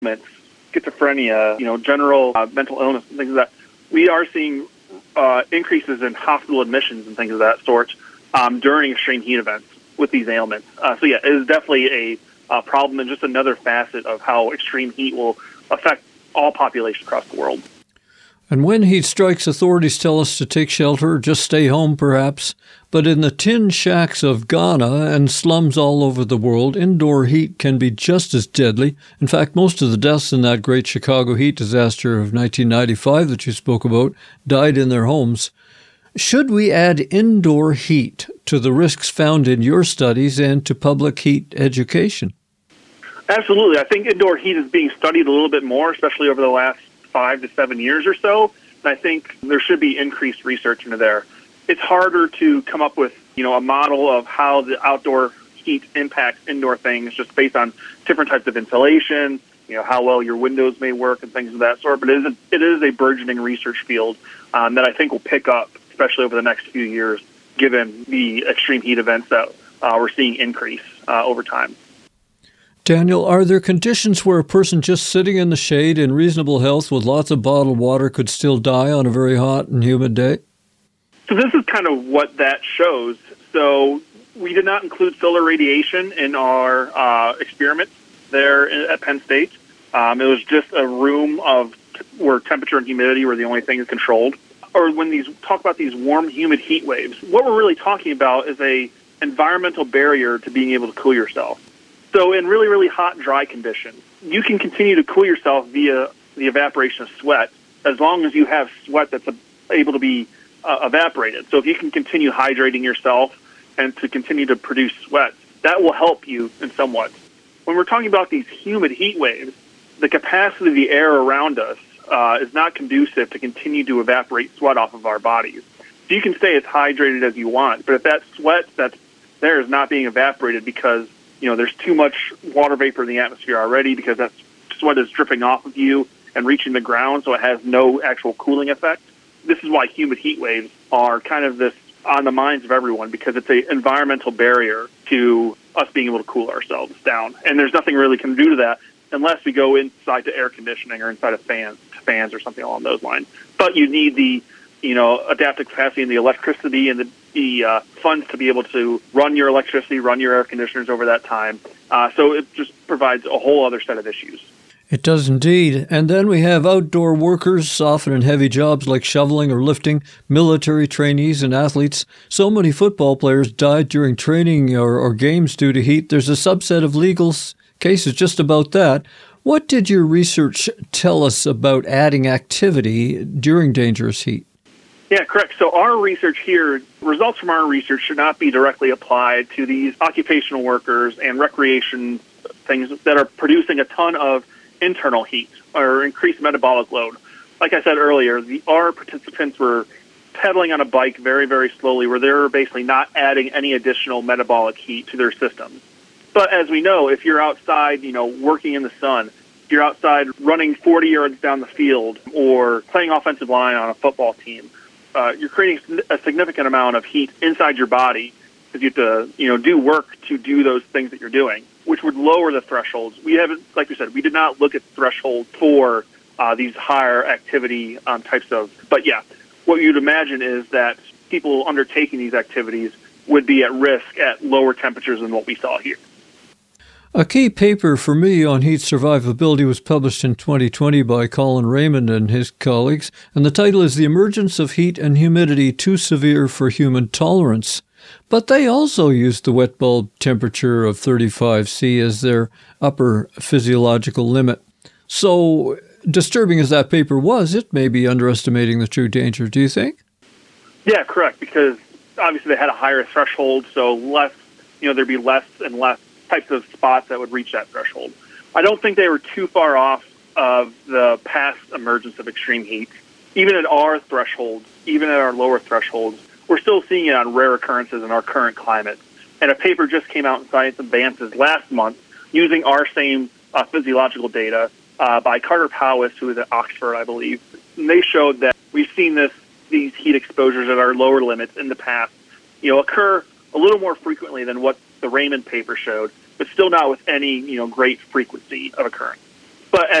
schizophrenia, general mental illness and things like that, we are seeing increases in hospital admissions and things of that sort during extreme heat events with these ailments. So yeah, it is definitely a problem and just another facet of how extreme heat will affect all populations across the world. And when heat strikes, authorities tell us to take shelter, just stay home perhaps. But in the tin shacks of Ghana and slums all over the world, indoor heat can be just as deadly. In fact, most of the deaths in that great Chicago heat disaster of 1995 that you spoke about died in their homes. Should we add indoor heat to the risks found in your studies and to public heat education? Absolutely. I think indoor heat is being studied a little bit more, especially over the last 5 to 7 years or so. And I think there should be increased research into there. It's harder to come up with, a model of how the outdoor heat impacts indoor things just based on different types of insulation, how well your windows may work and things of that sort. But it is a burgeoning research field that I think will pick up, especially over the next few years, given the extreme heat events that we're seeing increase over time. Daniel, are there conditions where a person just sitting in the shade in reasonable health with lots of bottled water could still die on a very hot and humid day? So this is kind of what that shows. So we did not include solar radiation in our experiments there at Penn State. It was just a room where temperature and humidity were the only things controlled. Or when talk about these warm, humid heat waves, what we're really talking about is a environmental barrier to being able to cool yourself. So in really, really hot, dry conditions, you can continue to cool yourself via the evaporation of sweat as long as you have sweat that's able to be evaporated. So if you can continue hydrating yourself and to continue to produce sweat, that will help you in somewhat. When we're talking about these humid heat waves, the capacity of the air around us is not conducive to continue to evaporate sweat off of our bodies. So you can stay as hydrated as you want, but if that sweat that's there is not being evaporated because there's too much water vapor in the atmosphere already because that sweat is dripping off of you and reaching the ground, so it has no actual cooling effect. This is why humid heat waves are kind of this on the minds of everyone because it's an environmental barrier to us being able to cool ourselves down. And there's nothing really can do to that unless we go inside to air conditioning or inside of fans or something along those lines. But you need the adaptive capacity and the electricity and the funds to be able to run your electricity, run your air conditioners over that time. So it just provides a whole other set of issues. It does indeed. And then we have outdoor workers, often in heavy jobs like shoveling or lifting, military trainees and athletes. So many football players died during training or games due to heat. There's a subset of legal cases just about that. What did your research tell us about adding activity during dangerous heat? Yeah, correct. So our research here, results from our research should not be directly applied to these occupational workers and recreation things that are producing a ton of internal heat or increased metabolic load. Like I said earlier, our participants were pedaling on a bike very, very slowly where they were basically not adding any additional metabolic heat to their systems. But as we know, if you're outside, working in the sun, if you're outside running 40 yards down the field or playing offensive line on a football team, you're creating a significant amount of heat inside your body because you have to, do work to do those things that you're doing, which would lower the thresholds. We haven't, like we said, we did not look at thresholds for these higher activity types of. But yeah, what you'd imagine is that people undertaking these activities would be at risk at lower temperatures than what we saw here. A key paper for me on heat survivability was published in 2020 by Colin Raymond and his colleagues, and the title is The Emergence of Heat and Humidity Too Severe for Human Tolerance. But they also used the wet bulb temperature of 35 C as their upper physiological limit. So, disturbing as that paper was, it may be underestimating the true danger, do you think? Yeah, correct, because obviously they had a higher threshold, so there'd be less and less types of spots that would reach that threshold. I don't think they were too far off of the past emergence of extreme heat. Even at our thresholds, even at our lower thresholds, we're still seeing it on rare occurrences in our current climate. And a paper just came out in Science Advances last month using our same physiological data by Carter Powis, who is at Oxford, I believe. And they showed that we've seen these heat exposures at our lower limits in the past, occur a little more frequently than what the Raymond paper showed, but still not with any, great frequency of occurrence. But